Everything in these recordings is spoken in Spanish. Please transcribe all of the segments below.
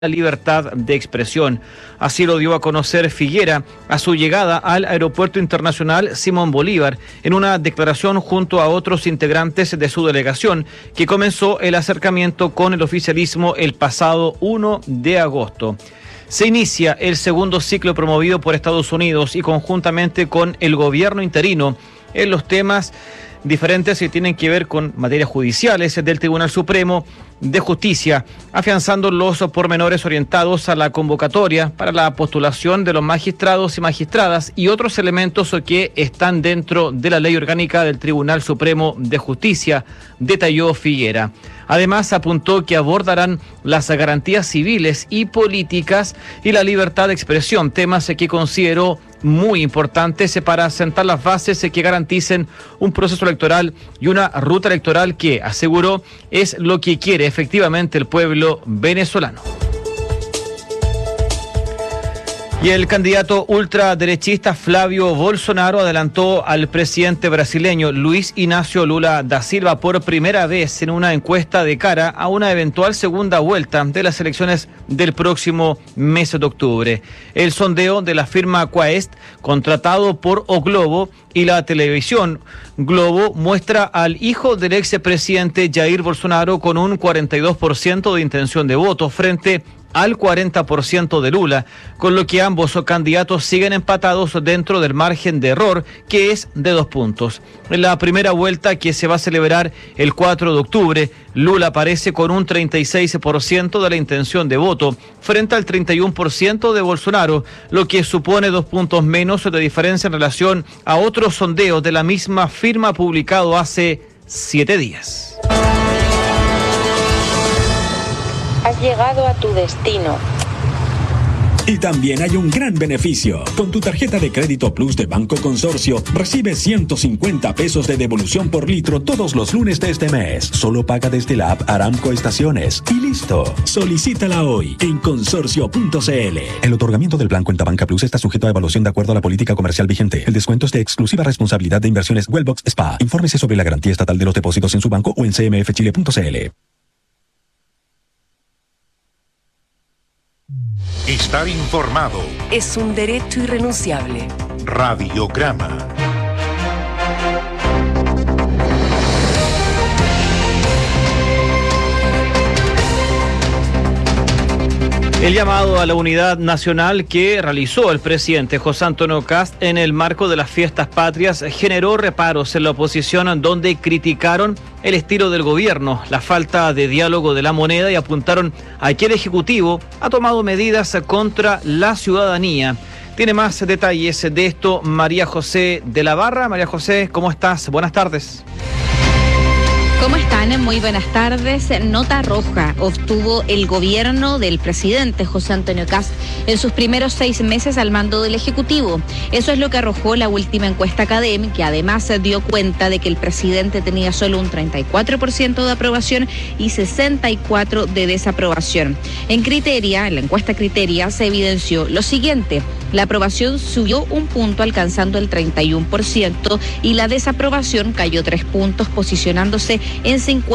la libertad de expresión. Así lo dio a conocer Figuera a su llegada al Aeropuerto Internacional Simón Bolívar en una declaración junto a otros integrantes de su delegación que comenzó el acercamiento con el oficialismo el pasado 1 de agosto. Se inicia el segundo ciclo promovido por Estados Unidos y conjuntamente con el gobierno interino en los temas diferentes que tienen que ver con materias judiciales del Tribunal Supremo de Justicia, afianzando los pormenores orientados a la convocatoria para la postulación de los magistrados y magistradas y otros elementos que están dentro de la ley orgánica del Tribunal Supremo de Justicia, detalló Figuera. Además, apuntó que abordarán las garantías civiles y políticas y la libertad de expresión, temas que consideró muy importantes para sentar las bases que garanticen un proceso electoral y una ruta electoral que, aseguró, es lo que quiere efectivamente el pueblo venezolano. Y el candidato ultraderechista Flavio Bolsonaro adelantó al presidente brasileño Luis Ignacio Lula da Silva por primera vez en una encuesta de cara a una eventual segunda vuelta de las elecciones del próximo mes de octubre. El sondeo de la firma Quaest, contratado por O Globo y la televisión Globo, muestra al hijo del expresidente Jair Bolsonaro con un 42% de intención de voto frente al 40% de Lula, con lo que ambos candidatos siguen empatados dentro del margen de error, que es de 2 puntos. En la primera vuelta, que se va a celebrar el 4 de octubre, Lula aparece con un 36% de la intención de voto, frente al 31% de Bolsonaro, lo que supone 2 puntos menos de diferencia en relación a otros sondeos de la misma firma publicado hace 7 días. Has llegado a tu destino. Y también hay un gran beneficio. Con tu tarjeta de crédito Plus de Banco Consorcio, recibes 150 pesos de devolución por litro todos los lunes de este mes. Solo paga desde la app Aramco Estaciones. Y listo. Solicítala hoy en consorcio.cl. El otorgamiento del plan Cuenta Banca Plus está sujeto a evaluación de acuerdo a la política comercial vigente. El descuento es de exclusiva responsabilidad de Inversiones Wellbox SPA. Infórmese sobre la garantía estatal de los depósitos en su banco o en cmfchile.cl. Estar informado es un derecho irrenunciable. Radiograma. El llamado a la unidad nacional que realizó el presidente José Antonio Kast en el marco de las fiestas patrias generó reparos en la oposición, donde criticaron el estilo del gobierno, la falta de diálogo de la moneda y apuntaron a que el Ejecutivo ha tomado medidas contra la ciudadanía. Tiene más detalles de esto María José de la Barra. María José, ¿cómo estás? Buenas tardes. ¿Cómo están? Muy buenas tardes. Nota roja obtuvo el gobierno del presidente José Antonio Kast en sus primeros 6 meses al mando del Ejecutivo. Eso es lo que arrojó la última encuesta Academ, que además dio cuenta de que el presidente tenía solo un 34% de aprobación y 64% de desaprobación. En la encuesta Criteria, se evidenció lo siguiente: la aprobación subió 1 punto, alcanzando el 31%, y la desaprobación cayó 3 puntos, posicionándose en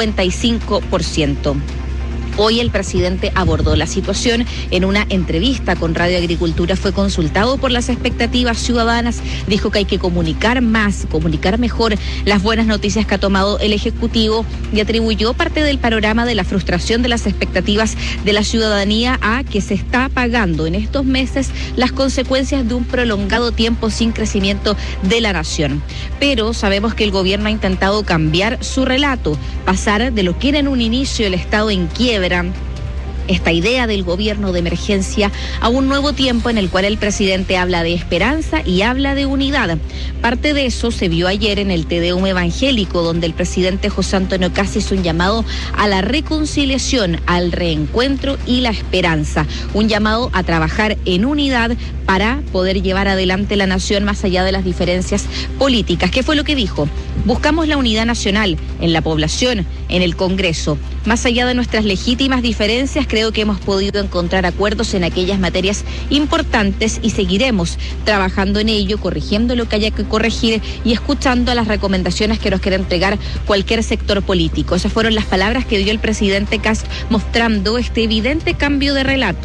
55%. Hoy el presidente abordó la situación en una entrevista con Radio Agricultura. Fue consultado por las expectativas ciudadanas. Dijo que hay que comunicar más, comunicar mejor las buenas noticias que ha tomado el Ejecutivo, y atribuyó parte del panorama de la frustración de las expectativas de la ciudadanía a que se está pagando en estos meses las consecuencias de un prolongado tiempo sin crecimiento de la nación. Pero sabemos que el gobierno ha intentado cambiar su relato, pasar de lo que era en un inicio el Estado en quiebra, esta idea del gobierno de emergencia, a un nuevo tiempo en el cual el presidente habla de esperanza y habla de unidad. Parte de eso se vio ayer en el Te Deum evangélico, donde el presidente José Antonio Kast hizo un llamado a la reconciliación, al reencuentro y la esperanza. Un llamado a trabajar en unidad para poder llevar adelante la nación más allá de las diferencias políticas. ¿Qué fue lo que dijo? Buscamos la unidad nacional en la población, en el Congreso. Más allá de nuestras legítimas diferencias, creo que hemos podido encontrar acuerdos en aquellas materias importantes y seguiremos trabajando en ello, corrigiendo lo que haya que corregir y escuchando a las recomendaciones que nos quiera entregar cualquier sector político. Esas fueron las palabras que dio el presidente Kast, mostrando este evidente cambio de relato.